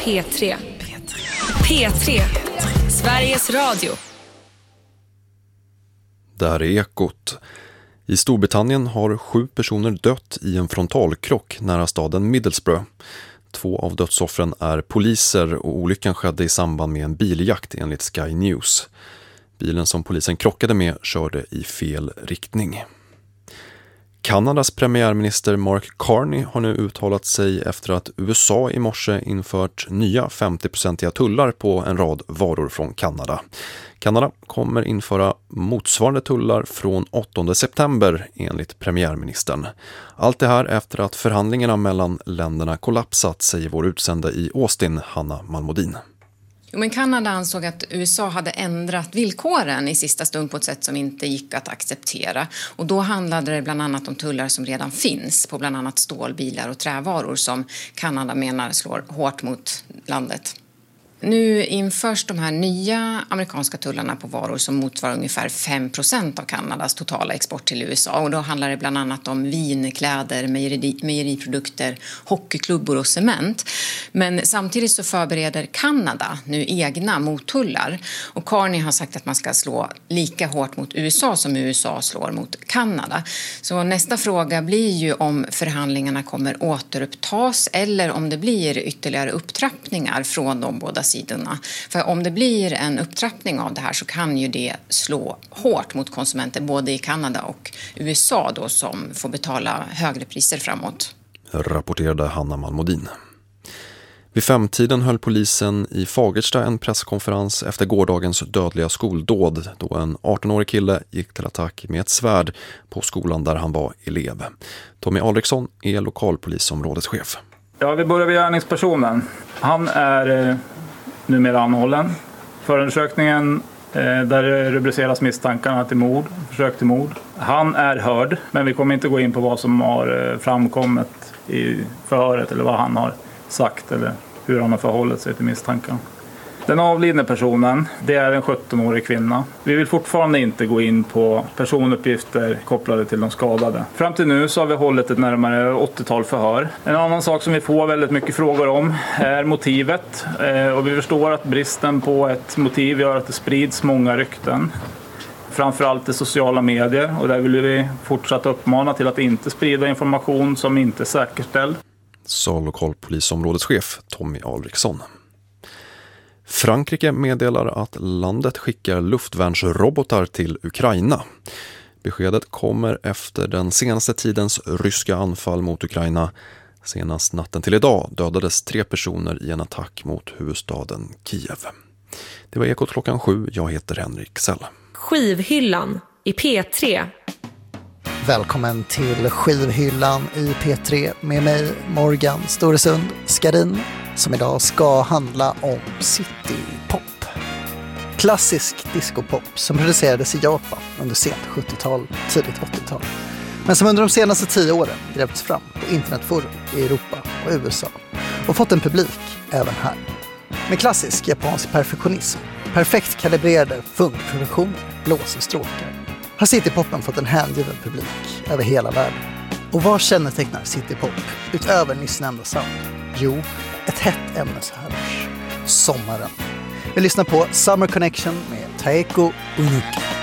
P3. P3. Sveriges Radio. Det här är Ekot. I Storbritannien har 7 personer dött i en frontalkrock nära staden Middlesbrough. 2 av dödsoffren är poliser och olyckan skedde i samband med en biljakt enligt Sky News. Bilen som polisen krockade med körde i fel riktning. Kanadas premiärminister Mark Carney har nu uttalat sig efter att USA i morse infört nya 50-procentiga tullar på en rad varor från Kanada. Kanada kommer införa motsvarande tullar från 8 september enligt premiärministern. Allt det här efter att förhandlingarna mellan länderna kollapsat, säger vår utsända i Austin, Hanna Malmodin. Men Kanada ansåg att USA hade ändrat villkoren i sista stund på ett sätt som inte gick att acceptera. Och då handlade det bland annat om tullar som redan finns på bland annat stålbilar och trävaror som Kanada menar slår hårt mot landet. Nu införs de här nya amerikanska tullarna på varor som motsvarar ungefär 5% av Kanadas totala export till USA. Och då handlar det bland annat om vin, kläder, mejeriprodukter, hockeyklubbor och cement. Men samtidigt så förbereder Kanada nu egna mottullar. Och Carney har sagt att man ska slå lika hårt mot USA som USA slår mot Kanada. Så nästa fråga blir ju om förhandlingarna kommer återupptas eller om det blir ytterligare upptrappningar från de båda sidorna. För om det blir en upptrappning av det här så kan ju det slå hårt mot konsumenter både i Kanada och USA då, som får betala högre priser framåt. Rapporterade Hanna Malmodin. Vid 5-tiden höll polisen i Fagersta en presskonferens efter gårdagens dödliga skoldåd då en 18-årig kille gick till attack med ett svärd på skolan där han var elev. Tommy Alriksson är lokalpolisområdeschef. Ja, vi börjar vid gärningspersonen. Han är numera anhållen. Förundersökningen där rubriceras misstankarna till mord, försök till mord. Han är hörd, men vi kommer inte gå in på vad som har framkommit i förhöret eller vad han har sagt eller hur han har förhållit sig till misstankarna. Den avlidne personen, det är en 17-årig kvinna. Vi vill fortfarande inte gå in på personuppgifter kopplade till de skadade. Fram till nu så har vi hållit ett närmare 80-tal förhör. En annan sak som vi får väldigt mycket frågor om är motivet. Och vi förstår att bristen på ett motiv gör att det sprids många rykten. Framförallt i sociala medier, och där vill vi fortsatt uppmana till att inte sprida information som inte är säkerställd. Sa lokalpolisområdeschef Tommy Alriksson. Frankrike meddelar att landet skickar luftvärnsrobotar till Ukraina. Beskedet kommer efter den senaste tidens ryska anfall mot Ukraina. Senast natten till idag dödades 3 personer i en attack mot huvudstaden Kiev. Det var Ekot klockan 7. Jag heter Henrik Sell. Skivhyllan i P3. Välkommen till Skivhyllan i P3 med mig, Morgan Storesund Skarin, som idag ska handla om citypop. Klassisk discopop som producerades i Japan under sent 70-tal, tidigt 80-tal. Men som under de senaste 10 åren grävts fram på internetforum i Europa och USA och fått en publik även här. Med klassisk japansk perfektionism, perfekt kalibrerade funkproduktioner, blåsestråkar, har citypopen fått en hängiven publik över hela världen. Och vad kännetecknar citypop utöver nyss nämnda sound? Jo, ett hett ämne så här års. Sommaren. Vi lyssnar på Summer Connection med Taeko Unuki.